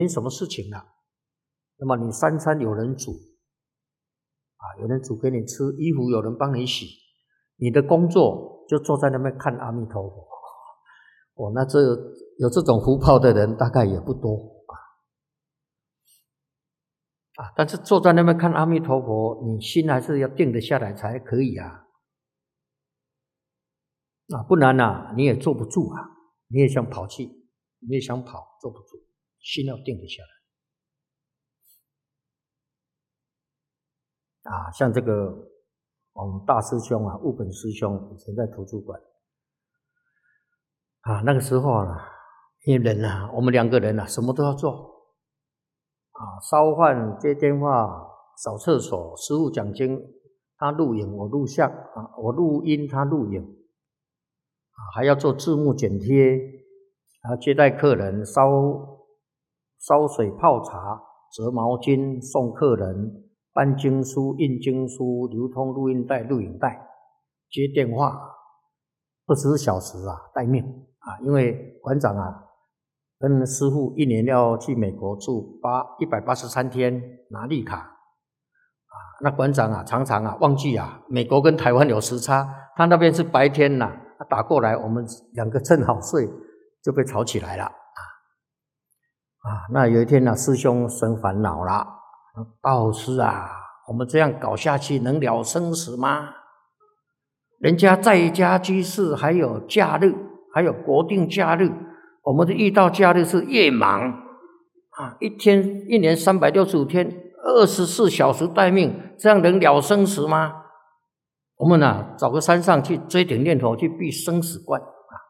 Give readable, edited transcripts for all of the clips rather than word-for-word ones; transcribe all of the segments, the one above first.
没什么事情了。那么你三餐有人煮有人煮给你吃，衣服有人帮你洗，你的工作就坐在那边看阿弥陀佛。那有这种福报的人大概也不多但是坐在那边看阿弥陀佛，你心还是要定得下来才可以不然你也坐不住你也想跑去，你也想跑，坐不住，心要定得下来像这个我们大师兄悟本师兄以前在图书馆那个时候因为人我们2个人什么都要做烧饭、接电话、扫厕所，师父讲经，他录影，我录像我录音，他录影还要做字幕剪贴，还要接待客人，烧水泡茶，折毛巾，送客人，搬经书、印经书，流通录音带、录影带，接电话，24小时待命因为馆长跟师父1年要去美国住183天拿绿卡那馆长常常忘记美国跟台湾有时差，他那边是白天他打过来，我们2个正好睡，就被吵起来了那有一天师兄生烦恼了，道师我们这样搞下去能了生死吗？人家在家居士还有假日，还有国定假日，我们的遇到假日是夜忙1年365天24小时待命，这样能了生死吗？我们找个山上去追顶念头，去闭生死关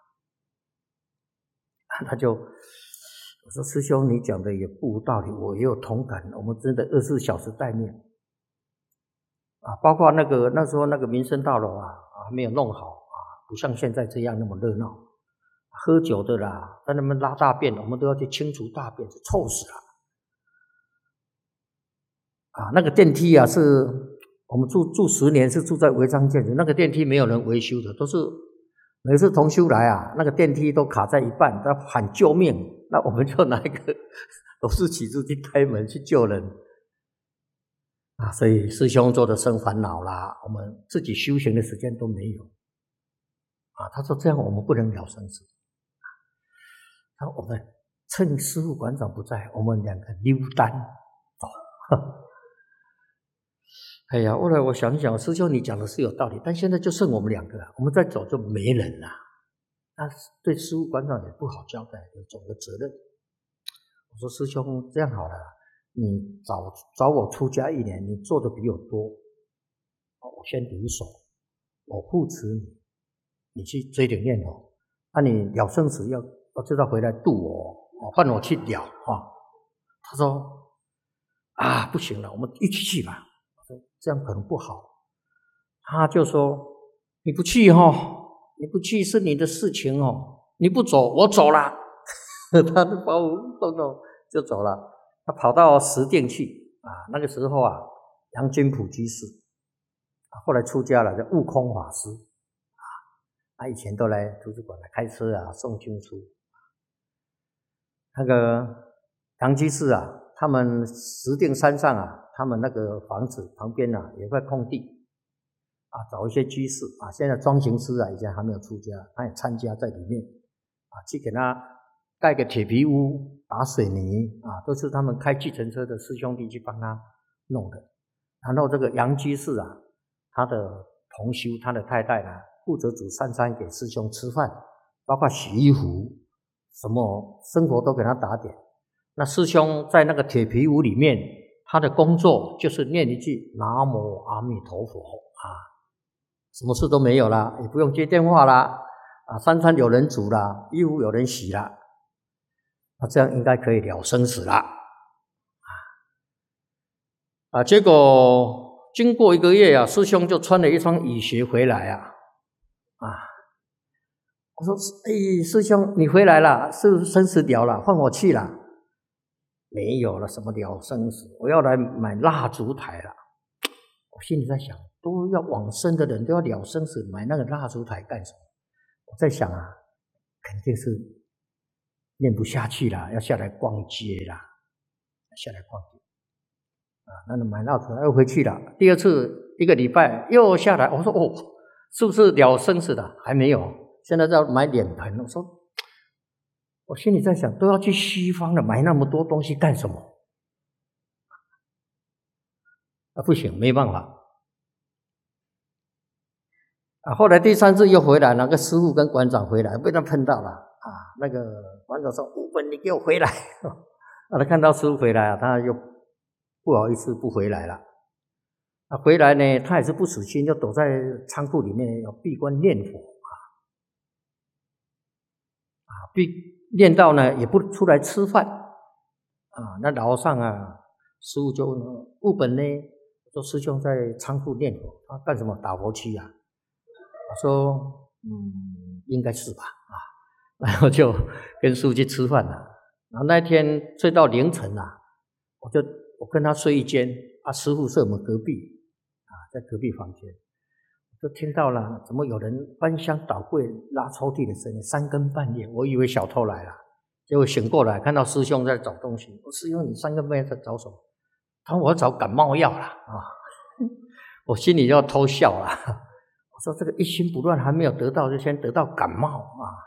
他就我说师兄你讲的也不无道理，我也有同感，我们真的24小时待命包括那时候那个民生大楼还没有弄好不像现在这样那么热闹，喝酒的在那边拉大便，我们都要去清除大便，臭死了那个电梯是我们住10年，是住在违章建筑，那个电梯没有人维修的，都是每次同修来那个电梯都卡在一半，他喊救命，那我们就拿一个螺丝起子去开门去救人所以师兄做的生烦恼啦，我们自己修行的时间都没有他说这样我们不能了生死我们趁师父馆长不在，我们2个溜单走哎呀，后来我想想，师兄你讲的是有道理，但现在就剩我们2个我们再走就没人了那对师父馆长也不好交代，有总的责任。我说师兄这样好了，你找我出家1年，你做的比我多我先留守，我护持你去追顶念头你了生死要知道回来度我换我去了他说不行了，我们一起去吧。我说这样可能不好，他就说你不去你不去是你的事情你不走我走了他就把我动就走了，他跑到石碇去那个时候杨金普居士后来出家了，叫悟空法师他以前都来图书馆来开车送经书那个杨居士他们石碇山上他们那个房子旁边有块空地找一些居士现在庄行师以前还没有出家，他也参加在里面去给他盖个铁皮屋，打水泥都是他们开计程车的师兄弟去帮他弄的。然后这个杨居士他的同修，他的太太负责煮三餐给师兄吃饭，包括洗衣服，什么生活都给他打点。那师兄在那个铁皮屋里面，他的工作就是念一句南无阿弥陀佛什么事都没有啦，也不用接电话啦三餐有人煮啦，衣服有人洗啦这样应该可以了生死啦结果经过1个月师兄就穿了一双雨鞋回来我说师兄你回来了，是生死了了，换我去了。没有了，什么了生死，我要来买蜡烛台了。我心里在想，都要往生的人都要了生死，买那个蜡烛台干什么？我在想肯定是念不下去了，要下来逛街啦下来逛街。那买蜡烛又回去了。第二次1个礼拜又下来，我说是不是了生死的？还没有，现在要买脸盆。我心里在想，都要去西方了，买那么多东西干什么？不行，没办法。后来第3次又回来，那个师父跟馆长回来，被他碰到了那个馆长说：“悟本，你给我回来！”他看到师父回来他又不好意思不回来了。回来呢，他也是不死心，就躲在仓库里面要闭关念佛念到呢也不出来吃饭那楼上师父就问悟本呢，说师兄在仓库念佛，他干什么？打佛七啊？我说应该是吧然后就跟师父去吃饭了。然后那天睡到凌晨我跟他睡一间师父是我们隔壁在隔壁房间，就听到了怎么有人翻箱倒柜拉抽屉的声音，3更半夜，我以为小偷来了，结果醒过来看到师兄在找东西。我师兄，你3更半夜在找什么？他说我要找感冒药了我心里就要偷笑了。我说这个一心不乱还没有得到，就先得到感冒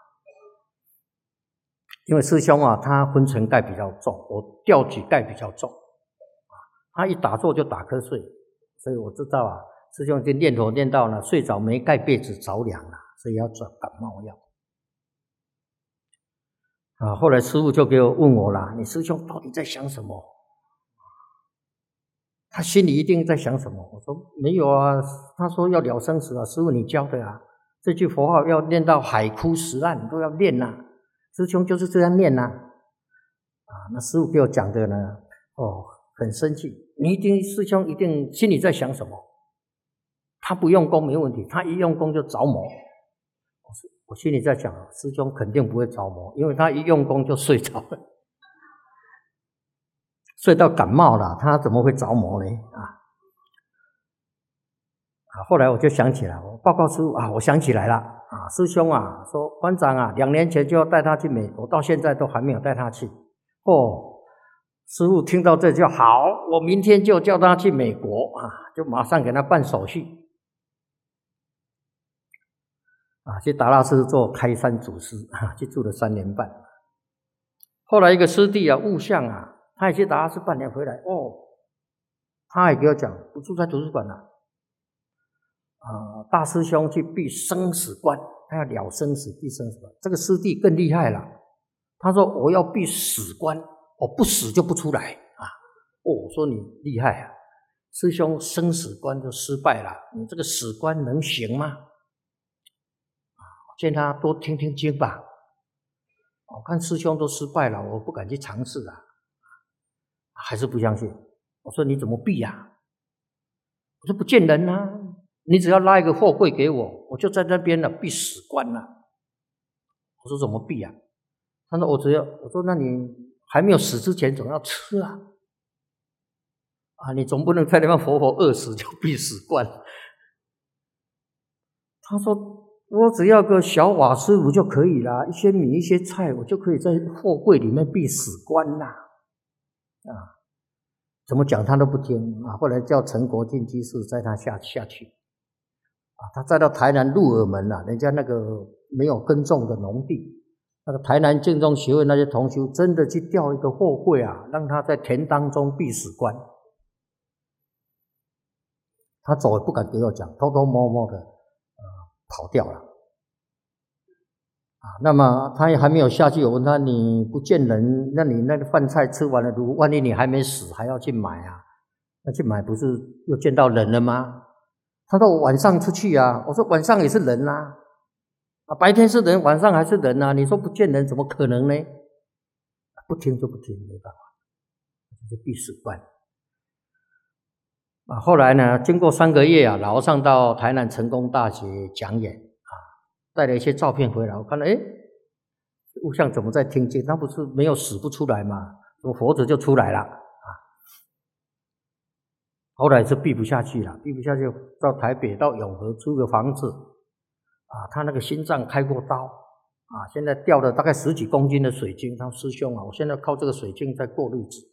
因为师兄他昏沉盖比较重，我吊举盖比较重他一打坐就打瞌睡，所以我知道师兄已经念佛念到了睡着没盖被子着凉了，所以要找感冒药后来师父就给我问我了，你师兄到底在想什么？他心里一定在想什么？我说没有他说要了生死师父你教的这句佛号要念到海枯石烂都要念师兄就是这样念那师父给我讲的呢很生气，师兄一定心里在想什么？他不用功没问题，他一用功就着魔。我心里在想，师兄肯定不会着魔，因为他一用功就睡着了，睡到感冒了，他怎么会着魔呢？后来我就想起来，我报告师父我想起来了师兄说馆长2年前就要带他去美国，到现在都还没有带他去。师父听到这就好，我明天就叫他去美国就马上给他办手续去达拉斯做开山祖师去住了3年半。后来一个师弟悟相他也去达拉斯半年回来他也给我讲不住在图书馆大师兄去闭生死关，他要了生死闭生死关。这个师弟更厉害了，他说我要闭死关，我不死就不出来我说你厉害师兄生死关就失败了，你这个死关能行吗？见他多听听经吧。我看师兄都失败了，我不敢去尝试还是不相信。我说你怎么避我说不见人你只要拉一个货柜给我，我就在那边闭死关我说怎么避他说我说那你还没有死之前总要吃你总不能在那边活活饿死就闭死关。他说我只要个小瓦斯炉就可以了，一些米一些菜，我就可以在货柜里面闭死关怎么讲他都不听后来叫陈国进居士载他下去他载到台南鹿耳门人家那个没有耕种的农地，那个台南净宗学会那些同修真的去调一个货柜让他在田当中闭死关。他走也不敢给我讲，偷偷摸摸的跑掉了那么他也还没有下去，我问他你不见人，那你那个饭菜吃完了，如果万一你还没死还要去买那去买不是又见到人了吗？他说我晚上出去我说晚上也是人白天是人，晚上还是人你说不见人怎么可能呢？不听就不听，没办法，就闭死关后来呢经过3个月老和尚到台南成功大学讲演带了一些照片回来，我看了悟相怎么在听经？他不是没有死不出来吗？怎么活着就出来了后来是闭不下去了，闭不下去到台北到永和租个房子他那个心脏开过刀现在掉了大概10几公斤的水晶。他说师兄我现在靠这个水晶在过日子